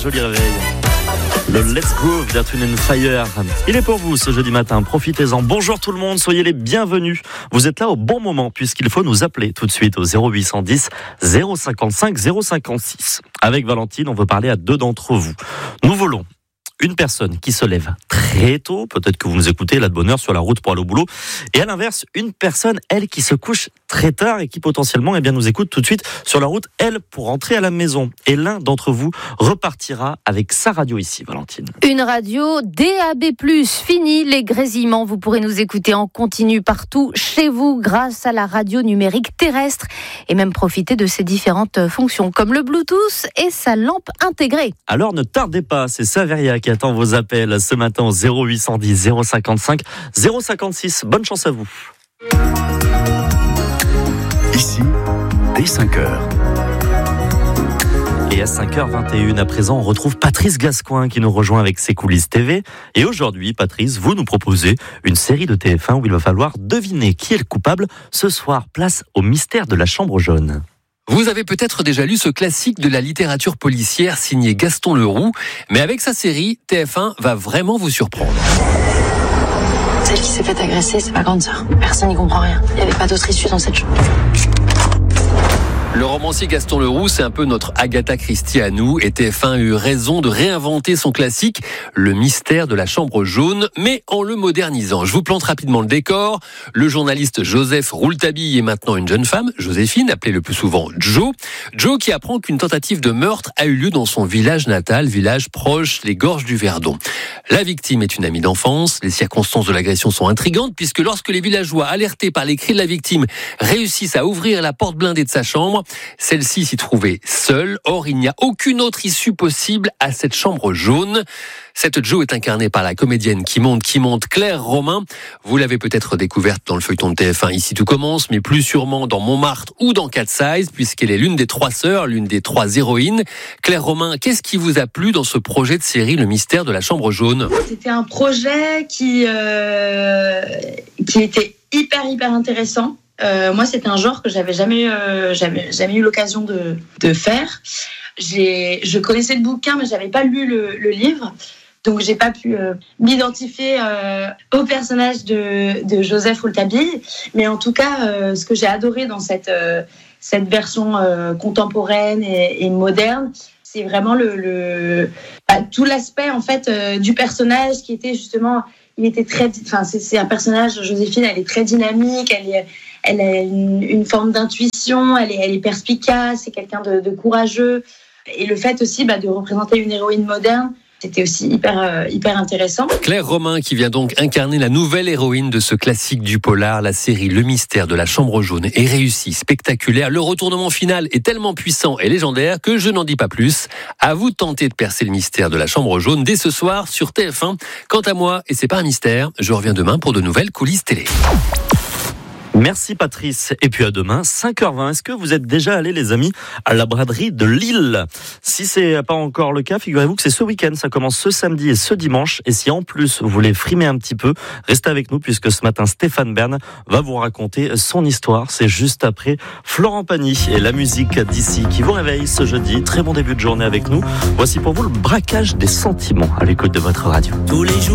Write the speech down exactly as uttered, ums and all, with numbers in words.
joli réveil. Le Let's Groove d'Earth, Wind and Fire. Il est pour vous ce jeudi matin, profitez-en. Bonjour tout le monde, soyez les bienvenus. Vous êtes là au bon moment puisqu'il faut nous appeler tout de suite au zéro huit cent dix zéro cinquante-cinq zéro cinquante-six. Avec Valentine, on veut parler à deux d'entre vous. Nous voulons une personne qui se lève très tôt, peut-être que vous nous écoutez là de bonne heure sur la route pour aller au boulot, et à l'inverse, une personne, elle, qui se couche très tard et qui potentiellement eh bien, nous écoute tout de suite sur la route, elle, pour rentrer à la maison. Et l'un d'entre vous repartira avec sa radio ici, Valentine. Une radio D A B plus, fini les grésillements, vous pourrez nous écouter en continu partout chez vous grâce à la radio numérique terrestre et même profiter de ses différentes fonctions comme le Bluetooth et sa lampe intégrée. Alors ne tardez pas, c'est Saveria qui attend vos appels ce matin au zéro huit cent dix zéro cinquante-cinq zéro cinquante-six. Bonne chance à vous. Ici, dès cinq heures. Et à cinq heures vingt et une à présent, on retrouve Patrice Gascoin qui nous rejoint avec ses coulisses T V. Et aujourd'hui, Patrice, vous nous proposez une série de T F un où il va falloir deviner qui est le coupable. Ce soir, place au mystère de la chambre jaune. Vous avez peut-être déjà lu ce classique de la littérature policière signé Gaston Leroux, mais avec sa série, T F un va vraiment vous surprendre. Celle qui s'est fait agresser, c'est ma grande sœur. Personne n'y comprend rien. Il n'y avait pas d'autre issue dans cette chambre. Le romancier Gaston Leroux, c'est un peu notre Agatha Christie à nous, et T F un a eu raison de réinventer son classique, le mystère de la chambre jaune, mais en le modernisant. Je vous plante rapidement le décor. Le journaliste Joseph Rouletabille est maintenant une jeune femme, Joséphine, appelée le plus souvent Jo. Jo qui apprend qu'une tentative de meurtre a eu lieu dans son village natal, village proche des gorges du Verdon. La victime est une amie d'enfance. Les circonstances de l'agression sont intrigantes puisque lorsque les villageois, alertés par les cris de la victime, réussissent à ouvrir la porte blindée de sa chambre, celle-ci s'y trouvait seule. Or, il n'y a aucune autre issue possible à cette chambre jaune. Cette Jo est incarnée par la comédienne qui monte, qui monte, Claire Romain. Vous l'avez peut-être découverte dans le feuilleton de T F un Ici tout commence, mais plus sûrement dans Montmartre ou dans Cat Size, puisqu'elle est l'une des trois sœurs, l'une des trois héroïnes. Claire Romain, qu'est-ce qui vous a plu dans ce projet de série Le mystère de la chambre jaune ? C'était un projet qui, euh, qui était hyper, hyper intéressant. Euh, moi, c'était un genre que j'avais jamais, euh, jamais, jamais eu l'occasion de, de faire. J'ai, je connaissais le bouquin, mais j'avais pas lu le, le livre, donc j'ai pas pu euh, m'identifier euh, au personnage de, de Joseph Rouletabille. Mais en tout cas, euh, ce que j'ai adoré dans cette, euh, cette version euh, contemporaine et, et moderne, c'est vraiment le, le bah, tout l'aspect en fait euh, du personnage qui était justement, il était très, enfin c'est, c'est un personnage, Joséphine, elle est très dynamique, elle est Elle a une, une forme d'intuition, elle est, elle est perspicace, c'est quelqu'un de, de courageux. Et le fait aussi bah, de représenter une héroïne moderne, c'était aussi hyper, euh, hyper intéressant. Claire Romain qui vient donc incarner la nouvelle héroïne de ce classique du polar. La série Le mystère de la chambre jaune est réussie, spectaculaire. Le retournement final est tellement puissant et légendaire que je n'en dis pas plus. À vous de tenter de percer le mystère de la chambre jaune dès ce soir sur T F un. Quant à moi, et c'est pas un mystère, je reviens demain pour de nouvelles coulisses télé. Merci Patrice. Et puis à demain, cinq heures vingt. Est-ce que vous êtes déjà allés, les amis, à la braderie de Lille ? Si c'est pas encore le cas, figurez-vous que c'est ce week-end. Ça commence ce samedi et ce dimanche. Et si en plus vous voulez frimer un petit peu, restez avec nous puisque ce matin, Stéphane Bern va vous raconter son histoire. C'est juste après Florent Pagny et la musique d'ici qui vous réveille ce jeudi. Très bon début de journée avec nous. Voici pour vous le braquage des sentiments à l'écoute de votre radio. Tous les jours.